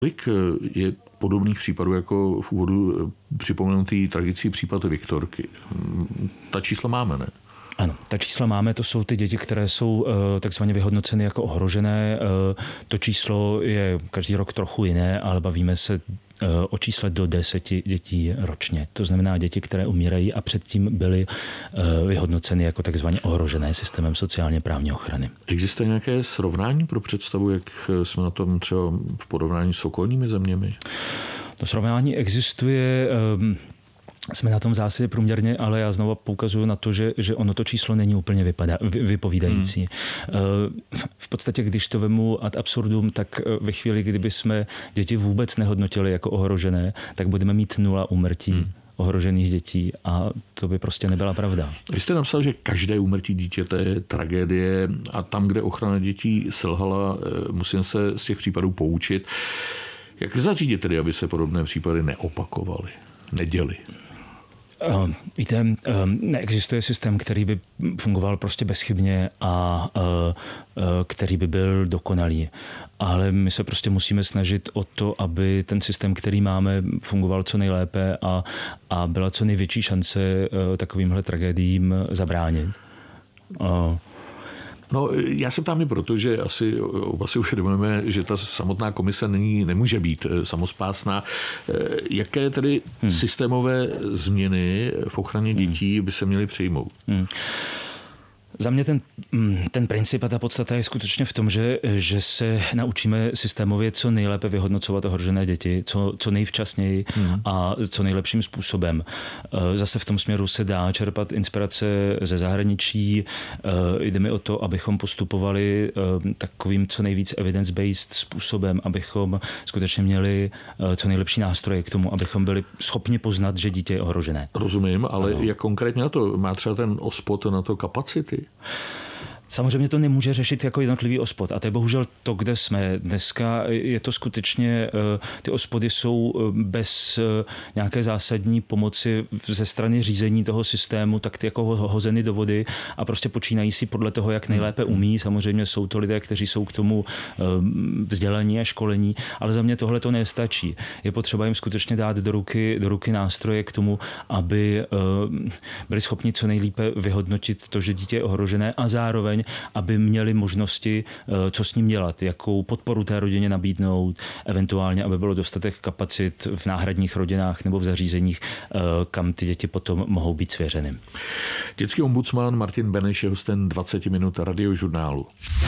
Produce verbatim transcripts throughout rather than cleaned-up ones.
Kolik je podobných případů jako v úvodu připomenutý tragický případ Viktorky? Ta čísla máme, ne? Ano, ta čísla máme, to jsou ty děti, které jsou takzvaně vyhodnoceny jako ohrožené. To číslo je každý rok trochu jiné, ale bavíme se o čísle do deseti dětí ročně. To znamená děti, které umírají a předtím byly vyhodnoceny jako takzvaně ohrožené systémem sociálně právní ochrany. Existuje nějaké srovnání pro představu, jak jsme na tom třeba v porovnání s okolními zeměmi? To srovnání existuje. Jsme na tom v zásadě průměrně, ale já znovu poukazuju na to, že, že ono to číslo není úplně vypadá, vypovídající. Hmm. V podstatě, když to vemu ad absurdum, tak ve chvíli, kdyby jsme děti vůbec nehodnotili jako ohrožené, tak budeme mít nula úmrtí. Hmm. ohrožených dětí a to by prostě nebyla pravda. Vy jste napsal, že každé úmrtí dítěte je tragédie a tam, kde ochrana dětí selhala, musím se z těch případů poučit. Jak zařídit tedy, aby se podobné případy neopakovaly, neděly? Uh, víte, uh, neexistuje systém, který by fungoval prostě bezchybně a uh, uh, který by byl dokonalý. Ale my se prostě musíme snažit o to, aby ten systém, který máme, fungoval co nejlépe a, a byla co největší šance uh, takovýmhle tragédiím zabránit. Uh, No, já se ptám i proto, že asi oba si uvědomujeme, že ta samotná komise není, nemůže být samospásná. Jaké tedy hmm. systémové změny v ochraně dětí by se měly přijmout? Hmm. Za mě ten, ten princip a ta podstata je skutečně v tom, že, že se naučíme systémově co nejlépe vyhodnocovat ohrožené děti, co, co nejvčasněji hmm. a co nejlepším způsobem. Zase v tom směru se dá čerpat inspirace ze zahraničí. Jde mi o to, abychom postupovali takovým co nejvíc evidence-based způsobem, abychom skutečně měli co nejlepší nástroje k tomu, abychom byli schopni poznat, že dítě je ohrožené. Rozumím, ale ano. Jak konkrétně na to? Má třeba ten OSPOD na to kapacity? Samozřejmě to nemůže řešit jako jednotlivý ospod. A to je bohužel to, kde jsme dneska. Je to skutečně, ty ospody jsou bez nějaké zásadní pomoci ze strany řízení toho systému, tak ty jako hozeny do vody a prostě počínají si podle toho, jak nejlépe umí. Samozřejmě jsou to lidé, kteří jsou k tomu vzdělaní a školení, ale za mě tohle to nestačí. Je potřeba jim skutečně dát do ruky, do ruky nástroje k tomu, aby byli schopni co nejlépe vyhodnotit to, že dítě je ohrožené a zároveň aby měli možnosti, co s ním dělat, jakou podporu té rodině nabídnout, eventuálně, aby bylo dostatek kapacit v náhradních rodinách nebo v zařízeních, kam ty děti potom mohou být svěřeny. Dětský ombudsman Martin Beneš je hostem dvacet minut Radiožurnálu.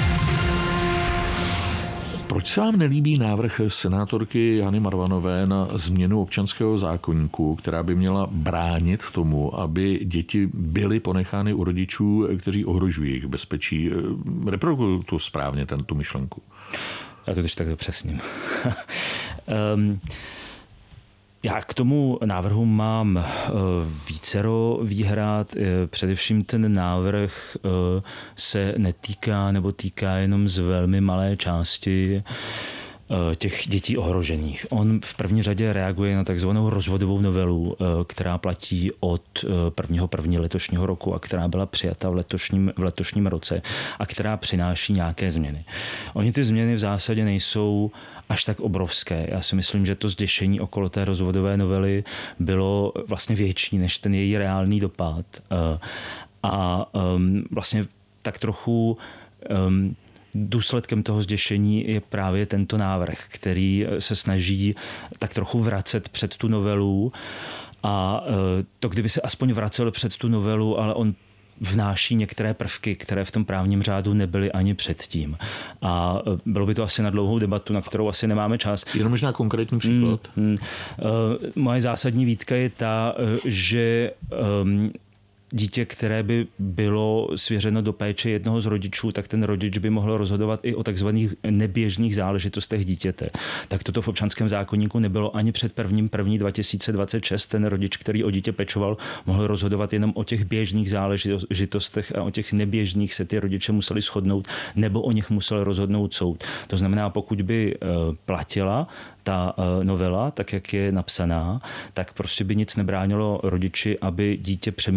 Proč se vám nelíbí návrh senátorky Jany Marvanové na změnu občanského zákoníku, která by měla bránit tomu, aby děti byly ponechány u rodičů, kteří ohrožují jejich bezpečí? Reprodukuju to správně, tu myšlenku. Já to teď tak dopřesním. um, Já k tomu návrhu mám vícero výhrad. Především ten návrh se netýká nebo týká jenom z velmi malé části těch dětí ohrožených. On v první řadě reaguje na takzvanou rozvodovou novelu, která platí od prvního prvního letošního roku a která byla přijata v letošním, v letošním roce a která přináší nějaké změny. Oni ty změny v zásadě nejsou až tak obrovské. Já si myslím, že to zděšení okolo té rozvodové novely bylo vlastně větší než ten její reálný dopad. A vlastně tak trochu důsledkem toho zděšení je právě tento návrh, který se snaží tak trochu vracet před tu novelu a to, kdyby se aspoň vracel před tu novelu, ale on vnáší některé prvky, které v tom právním řádu nebyly ani předtím. A bylo by to asi na dlouhou debatu, na kterou asi nemáme čas. Jenom možná konkrétní příklad. Hmm, hmm. Moje zásadní výtka je ta, že um, dítě, které by bylo svěřeno do péče jednoho z rodičů, tak ten rodič by mohl rozhodovat i o takzvaných neběžných záležitostech dítěte. Tak toto v občanském zákoníku nebylo ani před prvním první dva tisíce dvacet šest. Ten rodič, který o dítě pečoval, mohl rozhodovat jenom o těch běžných záležitostech a o těch neběžných se ty rodiče museli shodnout, nebo o nich musel rozhodnout soud. To znamená, pokud by platila ta novela, tak jak je napsaná, tak prostě by nic nebránilo rodiči, aby dítě přemístil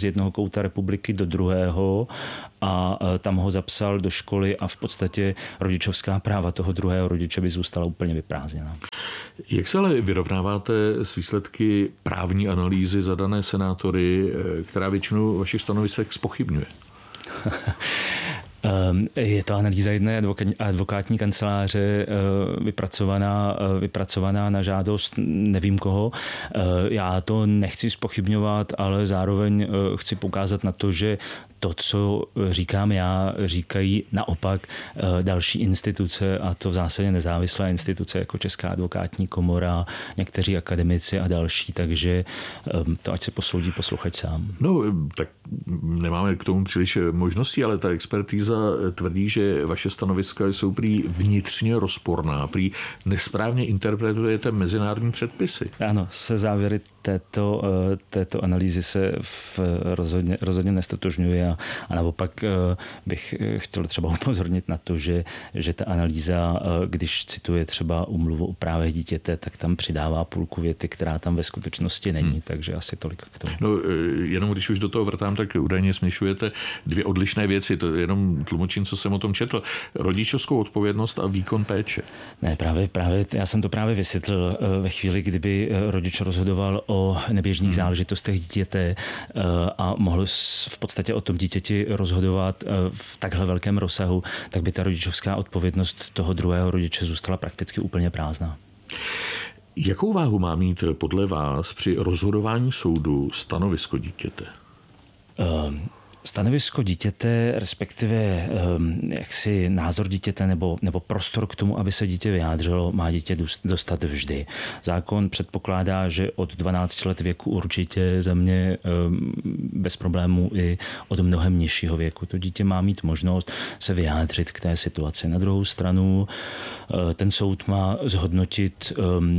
z jednoho kouta republiky do druhého a tam ho zapsal do školy a v podstatě rodičovská práva toho druhého rodiče by zůstala úplně vyprázdněná. Jak se ale vyrovnáváte s výsledky právní analýzy zadané senátory, která většinu vašich stanovisek zpochybňuje? Je to analýza jedné advokátní kanceláře vypracovaná, vypracovaná na žádost nevím koho. Já to nechci zpochybňovat, ale zároveň chci poukázat na to, že to, co říkám já, říkají naopak další instituce, a to v zásadě nezávislé instituce jako Česká advokátní komora, někteří akademici a další, takže to ať se posoudí posluchač sám. No, tak nemáme k tomu příliš možností, ale ta expertíza tvrdí, že vaše stanoviska jsou prý vnitřně rozporná, prý nesprávně interpretujete mezinárodní předpisy. Ano, se závěry této, této analýzy se v rozhodně, rozhodně nestotožňuje a, a naopak bych chtěl třeba upozornit na to, že, že ta analýza, když cituje třeba úmluvu o právech dítěte, tak tam přidává půlku věty, která tam ve skutečnosti není, hmm. takže asi tolik k tomu. No, jenom když už do toho vrtám, tak údajně směšujete dvě odlišné věci, to jenom tlumočím, co jsem o tom četl. Rodičovskou odpovědnost a výkon péče. Ne, právě, právě já jsem to právě vysvětlil ve chvíli, kdyby rodič rozhodoval o neběžných hmm. záležitostech dítěte a mohl v podstatě o tom dítěti rozhodovat v takhle velkém rozsahu, tak by ta rodičovská odpovědnost toho druhého rodiče zůstala prakticky úplně prázdná. Jakou váhu má mít podle vás při rozhodování soudu stanovisko dítěte? Um. Stanovisko dítěte, respektive jaksi názor dítěte nebo, nebo prostor k tomu, aby se dítě vyjádřilo, má dítě dostat vždy. Zákon předpokládá, že od dvanácti let věku určitě, za mě bez problémů i od mnohem nižšího věku. To dítě má mít možnost se vyjádřit k té situaci. Na druhou stranu ten soud má zhodnotit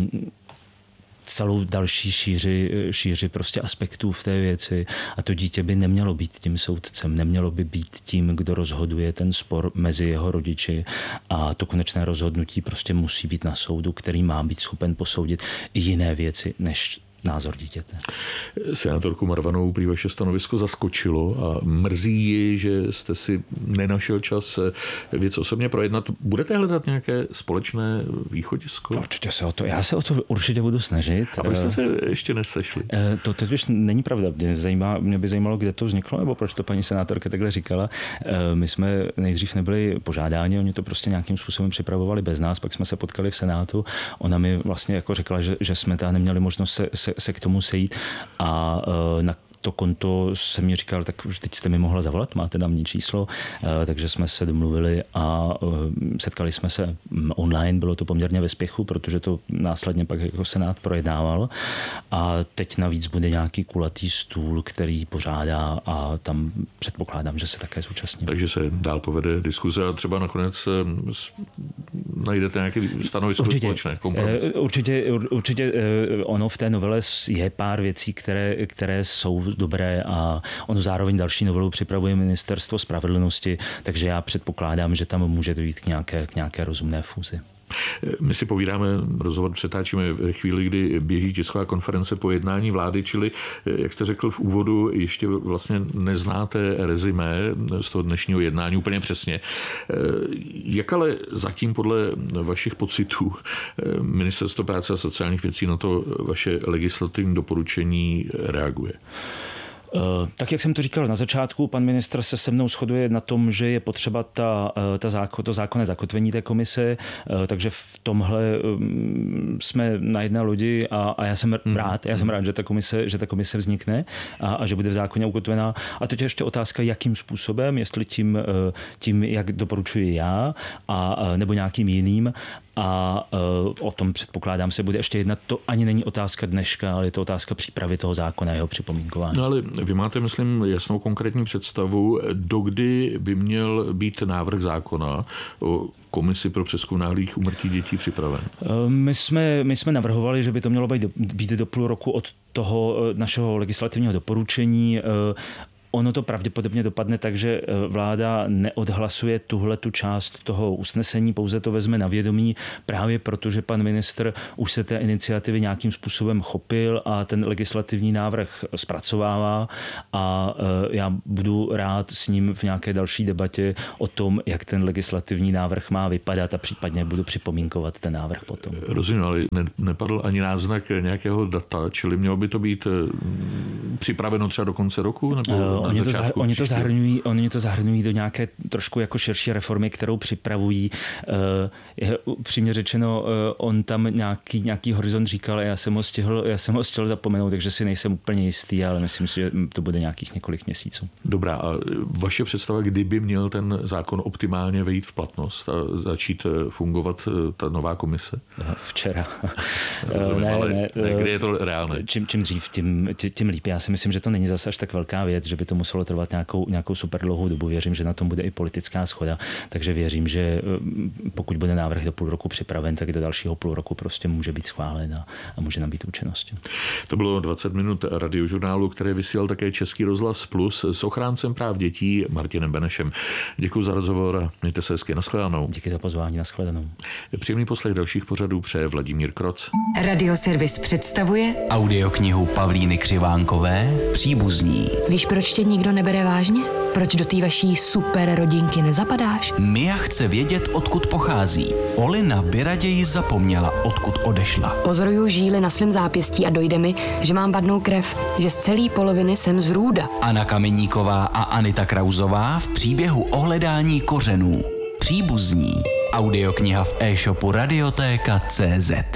celou další šíři, šíři prostě aspektů v té věci a to dítě by nemělo být tím soudcem, nemělo by být tím, kdo rozhoduje ten spor mezi jeho rodiči a to konečné rozhodnutí prostě musí být na soudu, který má být schopen posoudit i jiné věci než názor dítěte. Senátorku Marvanovou prý vaše stanovisko zaskočilo a mrzí ji, že jste si nenašel čas věc osobně projednat. Budete hledat nějaké společné východisko? Určitě se o to, já se o to určitě budu snažit. A proč jste se ještě nesešli? To totiž není pravda. Mě, zajímá, mě by zajímalo, kde to vzniklo, nebo proč to paní senátorka takhle říkala. My jsme nejdřív nebyli požádáni, oni to prostě nějakým způsobem připravovali bez nás, pak jsme se potkali v Senátu. Ona mi vlastně jako řekla, že, že jsme tam neměli možnost se, se se k tomu sejít a na to konto jsem mi říkal, tak už teď jste mi mohla zavolat, máte tam mý číslo, takže jsme se domluvili a setkali jsme se online, bylo to poměrně ve spěchu, protože to následně pak jako Senát projednával a teď navíc bude nějaký kulatý stůl, který pořádá a tam předpokládám, že se také zúčastní. Takže se dál povede diskuze a třeba nakonec najdete nějaké stanovisko společné, kompromis. Určitě, určitě ono v té novele je pár věcí, které, které jsou dobré a ono zároveň další novelu připravuje Ministerstvo spravedlnosti, takže já předpokládám, že tam může dojít k nějaké, k nějaké rozumné fúzi. My si povídáme, rozhovor přetáčíme ve chvíli, kdy běží tisková konference po jednání vlády, čili, jak jste řekl v úvodu, ještě vlastně neznáte rezimé z toho dnešního jednání úplně přesně. Jak ale zatím podle vašich pocitů Ministerstvo práce a sociálních věcí na to vaše legislativní doporučení reaguje? Tak jak jsem to říkal na začátku, pan ministr se se mnou shoduje na tom, že je potřeba ta, ta zákon, to zákonné zakotvení té komise, takže v tomhle jsme na jedné lodi a, a já jsem rád, já jsem rád, že ta komise, že ta komise vznikne a, a že bude v zákoně ukotvená. A teď je ještě otázka, jakým způsobem, jestli tím, tím jak doporučuji já, a, nebo nějakým jiným. A o tom předpokládám se bude ještě jednat. To ani není otázka dneška, ale je to otázka přípravy toho zákona, jeho připomínkování. No ale vy máte, myslím, jasnou konkrétní představu, dokdy by měl být návrh zákona o komisi pro přezkum náhlých úmrtí dětí připraven? My jsme, my jsme navrhovali, že by to mělo být do, být do půl roku od toho našeho legislativního doporučení. ono to pravděpodobně dopadne tak, že vláda neodhlasuje tuhle tu část toho usnesení, pouze to vezme na vědomí, právě protože pan ministr už se té iniciativy nějakým způsobem chopil a ten legislativní návrh zpracovává a já budu rád s ním v nějaké další debatě o tom, jak ten legislativní návrh má vypadat a případně budu připomínkovat ten návrh potom. Rozumím, ale ne, nepadl ani náznak nějakého data, čili mělo by to být připraveno třeba do konce roku? Nebo uh, oni, to zahr- oni, to zahrnují, oni to zahrnují do nějaké trošku jako širší reformy, kterou připravují. Uh, je, upřímně řečeno, uh, on tam nějaký, nějaký horizont říkal a já jsem ho stihl, já jsem ho stihl zapomenout, takže si nejsem úplně jistý, ale myslím si, že to bude nějakých několik měsíců. Dobrá, a vaše představa, kdyby měl ten zákon optimálně vejít v platnost a začít fungovat ta nová komise? Včera. Rozumím, ne, ale ne, ne, kdy je to reálné? Čím, čím dřív, tím, tím líp. Já si myslím, že to není zase až tak velká věc, že by to muselo trvat nějakou, nějakou super dlouhou dobu. Věřím, že na tom bude i politická shoda, takže věřím, že pokud bude návrh do půl roku připraven, tak do dalšího půl roku prostě může být schválen a, a může nabýt účinnosti. To bylo dvacet minut radiožurnálu, které vysílal také Český rozhlas Plus s ochráncem práv dětí Martinem Benešem. Děkuji za rozhovor a mějte se hezky. Nashledanou. Díky za pozvání. Nashledanou. Příjemný poslech dalších pořadů přeje Vladimír Kroc. Radioservis představuje audioknihu Pavlíny Křivánkové Příbuzní. Víš, proč tě nikdo nebere vážně? Proč do té vaší super rodinky nezapadáš? Mia chce vědět, odkud pochází. Olina by raději zapomněla, odkud odešla. Pozoruju žíly na svém zápěstí a dojde mi, že mám vadnou krev, že z celé poloviny jsem z Růda. Anna Kameníková a Anita Krauzová v příběhu o hledání kořenů. Příbuzní. Audiokniha v e-shopu radiotéka tečka cé zet.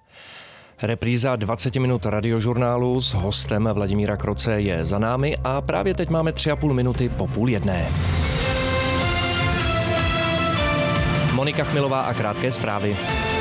Repríza dvacet minut radiožurnálu s hostem Vladimíra Kroce je za námi a právě teď máme tři a půl minuty po půl jedné. Monika Chmilová a krátké zprávy.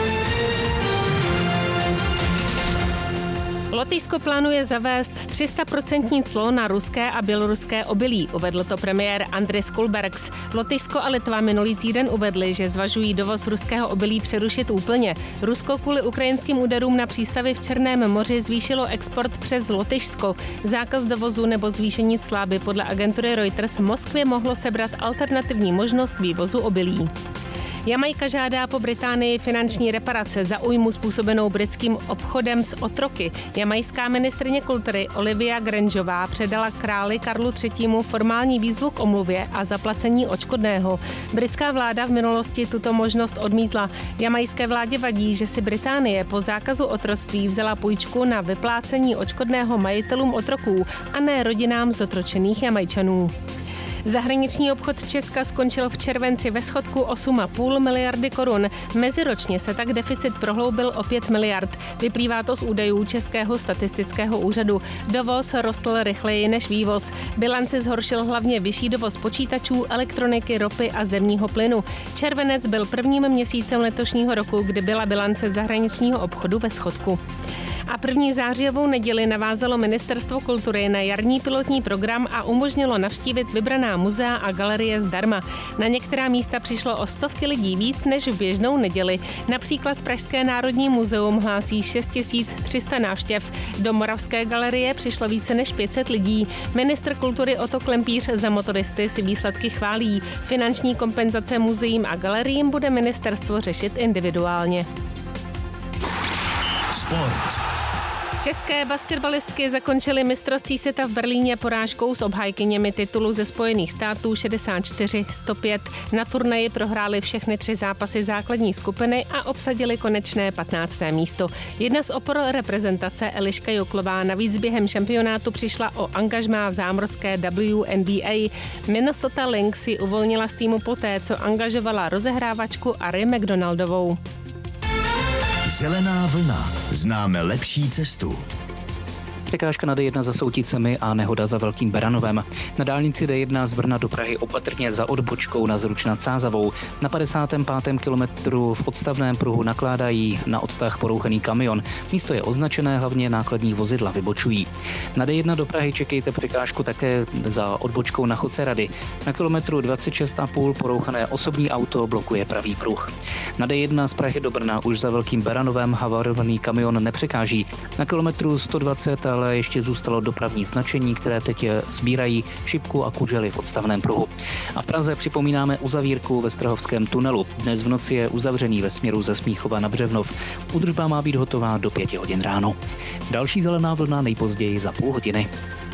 Lotyšsko plánuje zavést tři sta procent clo na ruské a běloruské obilí, uvedl to premiér Andris Kulbergs. Lotyšsko a Litva minulý týden uvedli, že zvažují dovoz ruského obilí přerušit úplně. Rusko kvůli ukrajinským úderům na přístavy v Černém moři zvýšilo export přes Lotyšsko. Zákaz dovozu nebo zvýšení cla by podle agentury Reuters Moskvě mohlo sebrat alternativní možnost vývozu obilí. Jamajka žádá po Británii finanční reparace za újmu způsobenou britským obchodem s otroky. Jamajská ministryně kultury Olivia Grangeová předala králi Karlu třetímu formální výzvu k omluvě a zaplacení odškodného. Britská vláda v minulosti tuto možnost odmítla. Jamajské vládě vadí, že si Británie po zákazu otroctví vzala půjčku na vyplácení odškodného majitelům otroků a ne rodinám zotročených Jamajčanů. Zahraniční obchod Česka skončil v červenci ve schodku osm a půl miliardy korun. Meziročně se tak deficit prohloubil o pět miliard. Vyplývá to z údajů Českého statistického úřadu. Dovoz rostl rychleji než vývoz. Bilanci zhoršil hlavně vyšší dovoz počítačů, elektroniky, ropy a zemního plynu. Červenec byl prvním měsícem letošního roku, kdy byla bilance zahraničního obchodu ve schodku. A první zářijovou neděli navázalo Ministerstvo kultury na jarní pilotní program a umožnilo navštívit vybraná muzea a galerie zdarma. Na některá místa přišlo o stovky lidí víc než v běžnou neděli. Například Pražské národní muzeum hlásí šest tisíc tři sta návštěv. Do Moravské galerie přišlo více než pět set lidí. Ministr kultury Otto Klempíř za motoristy si výsledky chválí. Finanční kompenzace muzeím a galeriím bude ministerstvo řešit individuálně. Sport. České basketbalistky zakončily mistrovství světa v Berlíně porážkou s obhájkyněmi titulu ze Spojených států šedesát čtyři sto pět. Na turnaji prohrály všechny tři zápasy základní skupiny a obsadili konečné patnácté místo. Jedna z opor reprezentace Eliška Joklová navíc během šampionátu přišla o angažmá v zámořské W N B A. Minnesota Lynx si uvolnila z týmu poté, co angažovala rozehrávačku Ari McDonaldovou. Zelená vlna. Známe lepší cestu. Překážka na D jedna za Souticemi a nehoda za Velkým Beranovem. Na dálnici D jedna z Brna do Prahy opatrně za odbočkou na Zruč nad Sázavou. Na padesátém pátém kilometru v odstavném pruhu nakládají na odtah porouchaný kamion. Místo je označené, hlavně nákladní vozidla vybočují. Na D jedna do Prahy čekejte překážku také za odbočkou na Chodce Rady. Na kilometru dvacet šest a půl porouchané osobní auto blokuje pravý pruh. Na D jedna z Prahy do Brna už za Velkým Beranovem havarovaný kamion nepřekáží. Na kilometru sto dvacet ale ještě zůstalo dopravní značení, které teď sbírají šipku a kužely v odstavném pruhu. A v Praze připomínáme uzavírku ve Strahovském tunelu. Dnes v noci je uzavřený ve směru ze Smíchova na Břevnov. Údržba má být hotová do pěti hodin ráno. Další zelená vlna nejpozději za půl hodiny.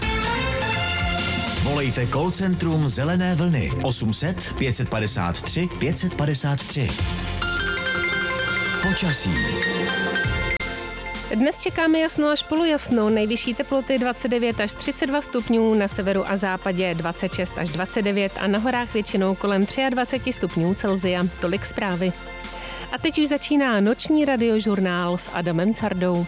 Volejte call centrum Zelené vlny osm set pět padesát tři pět padesát tři. Počasí. Dnes čekáme jasno až polojasno, nejvyšší teploty dvacet devět až třicet dva stupňů, na severu a západě dvacet šest až dvacet devět a na horách většinou kolem dvacet tři stupňů Celsia. Tolik zprávy. A teď už začíná noční radiožurnál s Adamem Cardou.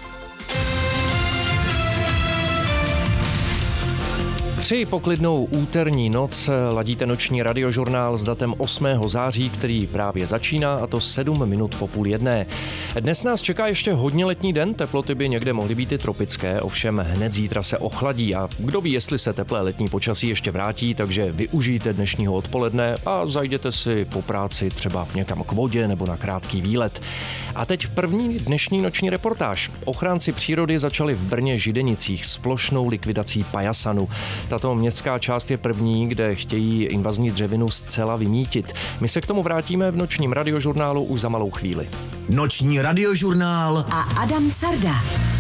Přeji poklidnou úterní noc, ladíte noční radiožurnál s datem osmého září, který právě začíná, a to sedm minut po půl jedné. Dnes nás čeká ještě hodně letní den, teploty by někde mohly být i tropické, ovšem hned zítra se ochladí a kdo ví, jestli se teplé letní počasí ještě vrátí, takže využijte dnešního odpoledne a zajděte si po práci třeba někam k vodě nebo na krátký výlet. A teď první dnešní noční reportáž. Ochránci přírody začali v Brně Židenicích s plošnou likvidací pajasanu. Tato městská část je první, kde chtějí invazní dřevinu zcela vymítit. My se k tomu vrátíme v nočním radiožurnálu už za malou chvíli. Noční radiožurnál a Adam Carda.